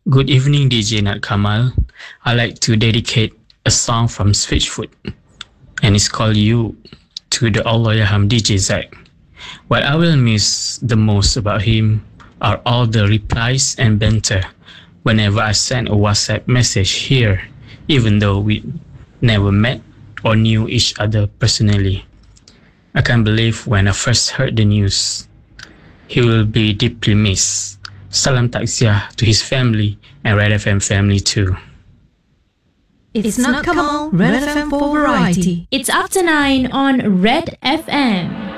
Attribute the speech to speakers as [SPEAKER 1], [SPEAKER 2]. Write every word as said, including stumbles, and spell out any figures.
[SPEAKER 1] Good evening, D J Nat Kamal. I like to dedicate a song from Switchfoot, and it's called You to the Allahyarham D J Zach. What I will miss the most about him are all the replies and banter whenever I send a WhatsApp message here, even though we never met or knew each other personally. I can't believe when I first heard the news. He will be deeply missed. Salam takziah to his family and Red F M family too.
[SPEAKER 2] It's not Kamal, Red F M for variety.
[SPEAKER 3] It's after nine on Red F M.